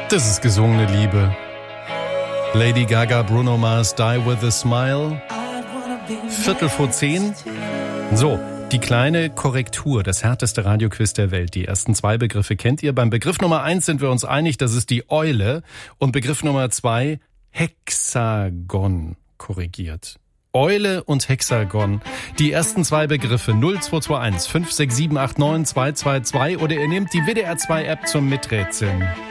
Das ist gesungene Liebe. Lady Gaga, Bruno Mars, Die With A Smile. 9:45. So, die kleine Korrektur, das härteste Radioquiz der Welt. Die ersten 2 Begriffe kennt ihr. Beim Begriff Nummer 1 sind wir uns einig, das ist die Eule. Und Begriff Nummer 2, Hexagon, korrigiert. Eule und Hexagon. Die ersten 2 Begriffe 0221 56789 222 oder ihr nehmt die WDR 2 App zum Miträtseln.